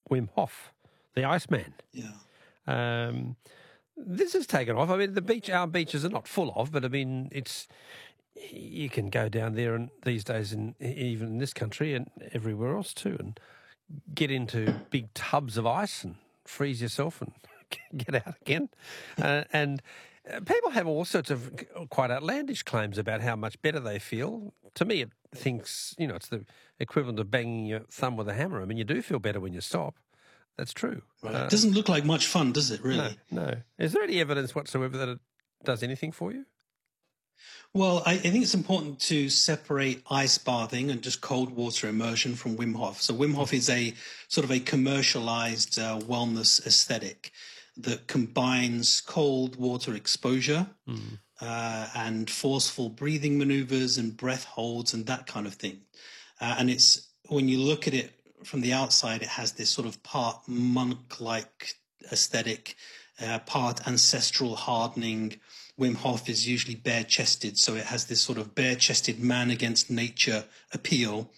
Wim Hof, the Iceman. Yeah. This has taken off. I mean, our beaches are not full of, but I mean, you can go down there and these days, even in this country and everywhere else too, and get into big tubs of ice and freeze yourself and get out again. And people have all sorts of quite outlandish claims about how much better they feel. To me, it thinks, it's the equivalent of banging your thumb with a hammer. I mean, you do feel better when you stop. That's true. Right. It doesn't look like much fun, does it, really? No. Is there any evidence whatsoever that it does anything for you? Well, I think it's important to separate ice bathing and just cold water immersion from Wim Hof. So Wim Hof is a sort of a commercialized wellness aesthetic that combines cold water exposure and forceful breathing maneuvers and breath holds and that kind of thing. And it's, when you look at it from the outside, it has this sort of part monk-like aesthetic, part ancestral hardening. Wim Hof is usually bare-chested, so it has this sort of bare-chested man against nature appeal.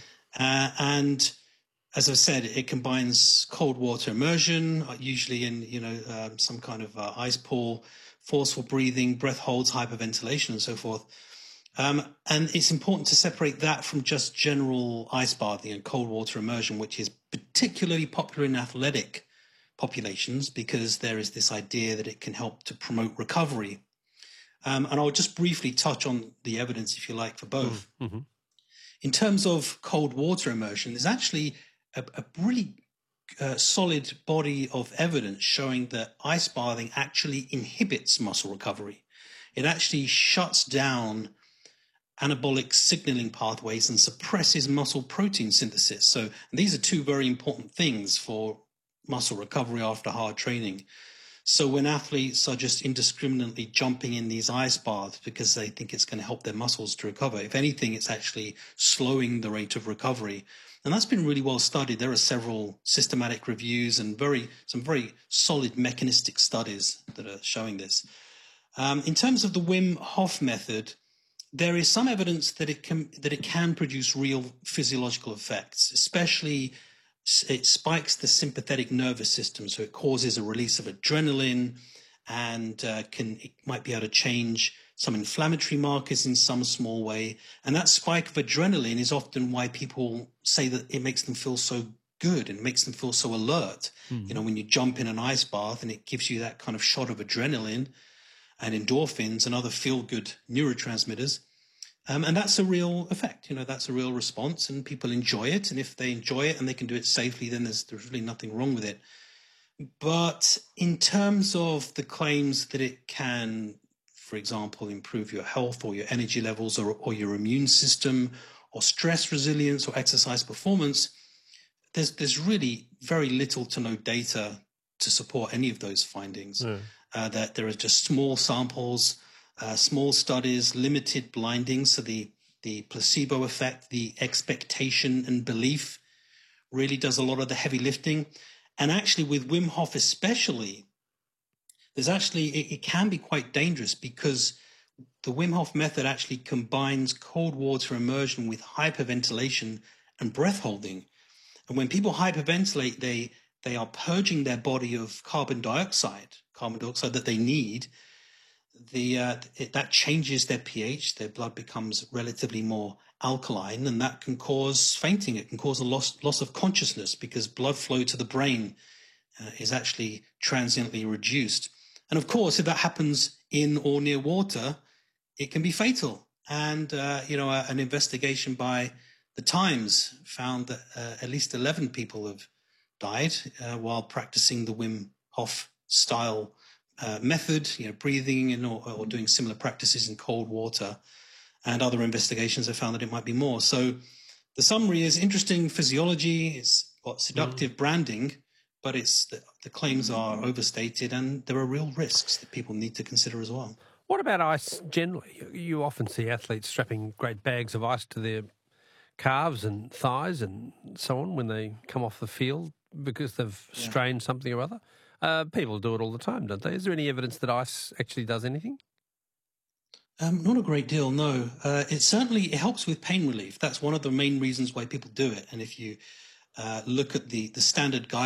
And as I said, it combines cold water immersion, usually in some kind of ice pool, forceful breathing, breath holds, hyperventilation, and so forth. And it's important to separate that from just general ice bathing and cold water immersion, which is particularly popular in athletic populations because there is this idea that it can help to promote recovery. And I'll just briefly touch on the evidence, if you like, for both. Mm-hmm. In terms of cold water immersion, there's actually a really solid body of evidence showing that ice bathing actually inhibits muscle recovery. It actually shuts down anabolic signaling pathways and suppresses muscle protein synthesis. So these are two very important things for muscle recovery after hard training. So when athletes are just indiscriminately jumping in these ice baths because they think it's going to help their muscles to recover, if anything, it's actually slowing the rate of recovery. And that's been really well studied. There are several systematic reviews and some very solid mechanistic studies that are showing this. In terms of the Wim Hof method, there is some evidence that it can produce real physiological effects, especially it spikes the sympathetic nervous system, so it causes a release of adrenaline and it might be able to change some inflammatory markers in some small way. And that spike of adrenaline is often why people say that it makes them feel so good and makes them feel so alert. Mm-hmm. When you jump in an ice bath and it gives you that kind of shot of adrenaline and endorphins and other feel-good neurotransmitters. And that's a real effect, that's a real response and people enjoy it. And if they enjoy it and they can do it safely, then there's really nothing wrong with it. But in terms of the claims that it can, for example, improve your health or your energy levels or your immune system or stress resilience or exercise performance, there's really very little to no data to support any of those findings. That there are just small samples, small studies, limited blinding. So the placebo effect, the expectation and belief really does a lot of the heavy lifting. And actually with Wim Hof especially, it can be quite dangerous because the Wim Hof method actually combines cold water immersion with hyperventilation and breath holding. And when people hyperventilate, they are purging their body of carbon dioxide that they need. That changes their pH. Their blood becomes relatively more alkaline, and that can cause fainting. It can cause a loss of consciousness because blood flow to the brain is actually transiently reduced. And of course, if that happens in or near water, it can be fatal. And an investigation by the Times found that at least 11 people have died while practicing the Wim Hof style method, breathing or doing similar practices in cold water. And other investigations have found that it might be more. So the summary is interesting physiology, it's got seductive branding, but the claims are overstated and there are real risks that people need to consider as well. What about ice generally? You often see athletes strapping great bags of ice to their calves and thighs and so on when they come off the field because they've strained something or other. People do it all the time, don't they? Is there any evidence that ice actually does anything? Not a great deal, no. It helps with pain relief. That's one of the main reasons why people do it. And if you look at the standard guidelines,